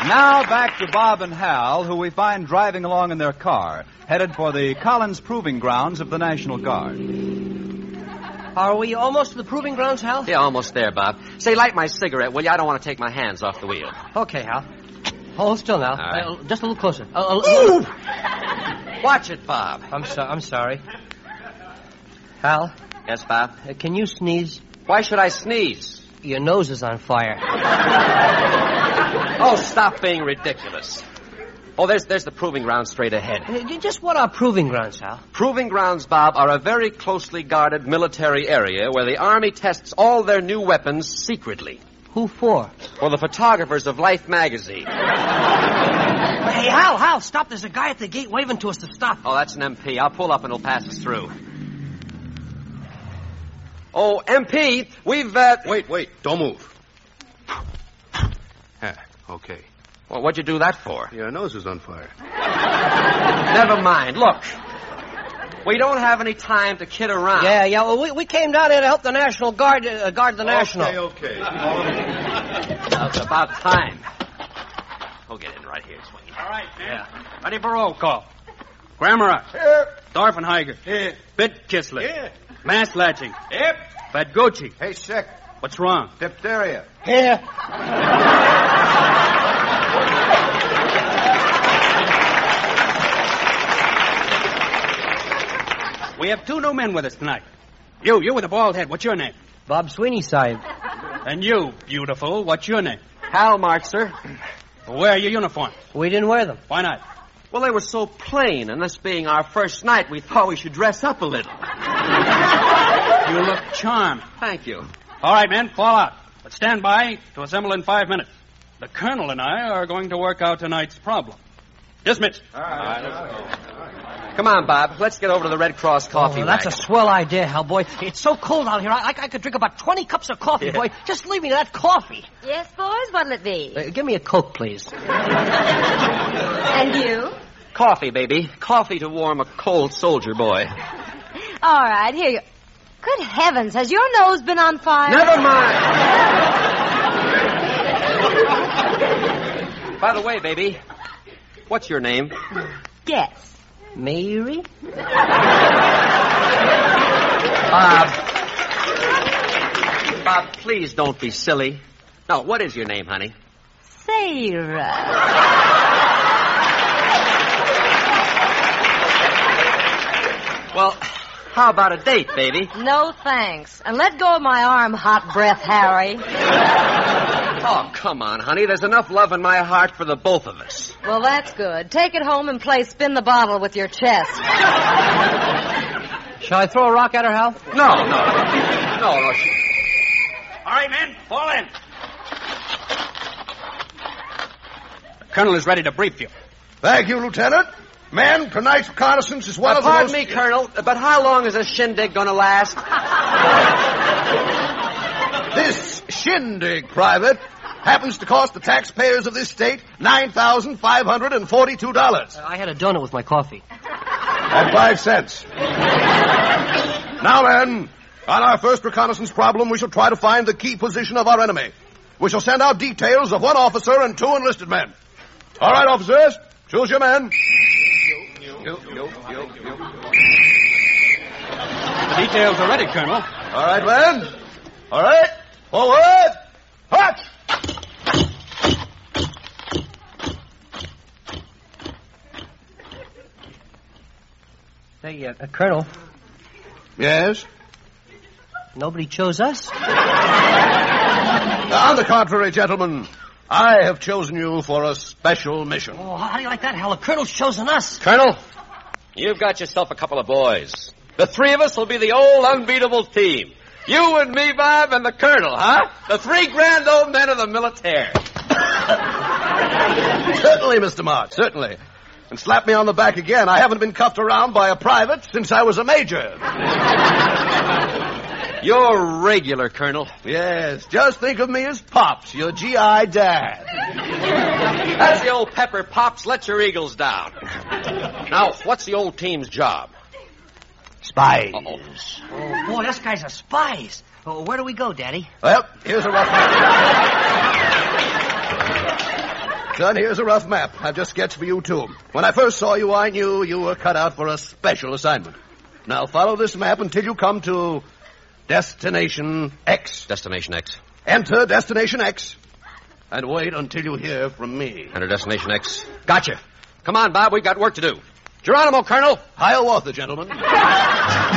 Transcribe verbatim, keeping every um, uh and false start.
Now back to Bob and Hal, who we find driving along in their car, headed for the Collins Proving Grounds of the National Guard. Are we almost to the proving grounds, Hal? Yeah, almost there, Bob. Say, light my cigarette, will you? I don't want to take my hands off the wheel. Okay, Hal. Hold still now. Right. Uh, just a little closer. Uh, uh, Watch it, Bob. I'm, so- I'm sorry. Hal, Yes, Bob? uh, can you sneeze? Why should I sneeze? Your nose is on fire. Oh, stop being ridiculous. Oh, there's there's the proving grounds straight ahead. Uh, Just what are proving grounds, Hal? Proving grounds, Bob, are a very closely guarded military area where the Army tests all their new weapons secretly. Who for? For the photographers of Life magazine. Hey, Hal, Hal, stop. There's a guy at the gate waving to us to stop. Oh, that's an M P. I'll pull up and he'll pass us through. Oh, M P, we've, uh... Wait, wait. Don't move. Yeah, okay. Well, what'd you do that for? Your nose is on fire. Never mind. Look, we don't have any time to kid around. Yeah, yeah. Well, we, we came down here to help the National Guard uh, guard the National. Okay, okay. Well, it's about time. We'll get in right here, Swing. All right, man. Yeah. Ready for roll call. Grammarot. Here. Dorfenheiger. Here. Bit Kissler. Here. Mass latching. Yep. Badgucci. Hey, sick. What's wrong? Diphtheria. Here. We have two new men with us tonight. You, you with a bald head. What's your name? Bob Sweeney, Sahib. And you, beautiful. What's your name? Hal March, sir. Where are your uniforms? We didn't wear them. Why not? Well, they were so plain, and this being our first night, we thought we should dress up a little. You look charmed. Thank you. All right, men, fall out. But stand by to assemble in five minutes. The Colonel and I are going to work out tonight's problem. Dismissed. All right, let's go. Come on, Bob. Let's get over to the Red Cross coffee Oh, that's wagon. a swell idea, Hal, boy. It's so cold out here. I, I, I could drink about twenty cups of coffee, Yeah. boy. Just leave me that coffee. Yes, boys, what'll it be? Uh, give me a Coke, please. And you? Coffee, baby. Coffee to warm a cold soldier boy. All right, here you... Good heavens, has your nose been on fire? Never mind. By the way, baby, what's your name? Guess. Mary? Bob. Bob, please don't be silly. No, what is your name, honey? Sarah. Well, how about a date, baby? No thanks. And let go of my arm, hot breath, Harry. Oh, come on, honey. There's enough love in my heart for the both of us. Well, that's good. Take it home and play spin the bottle with your chest. Shall I throw a rock at her, Hal? No, no. No, no. All right, men, fall in. The Colonel is ready to brief you. Thank you, Lieutenant. Men, tonight's reconnaissance is one Uh, of the pardon most... me, Colonel, but how long is this shindig going to last? This shindig, Private, happens to cost the taxpayers of this state nine thousand five hundred forty-two dollars. Uh, I had a donut with my coffee. And five cents. Now, then, on our first reconnaissance problem, we shall try to find the key position of our enemy. We shall send out details of one officer and two enlisted men. All right, officers, choose your men. You, you, you, you, you. The details are ready, Colonel. All right, men. All right. Forward. Hot. Say, uh, uh, Colonel, Yes? nobody chose us? On the contrary, gentlemen, I have chosen you for a special mission. Oh, how do you like that, Hal? The Colonel's chosen us. Colonel, you've got yourself a couple of boys. The three of us will be the old unbeatable team. You and me, Bob, and the Colonel, huh? The three grand old men of the military. Certainly, Mister March, certainly. And slap me on the back again. I haven't been cuffed around by a private since I was a major. You're regular, Colonel. Yes, just think of me as Pops, your G I dad. That's the old pepper, Pops. Let your eagles down. Now, what's the old team's job? Spies. Uh-oh. Oh, boy, us guys are spies. Oh, where do we go, Daddy? Well, here's a rough Son, here's a rough map I've just sketched for you, too. When I first saw you, I knew you were cut out for a special assignment. Now follow this map until you come to Destination X. Destination X. Enter Destination X. And wait until you hear from me. Enter Destination X. Gotcha. Come on, Bob, we've got work to do. Geronimo, Colonel. Hiawatha, gentlemen.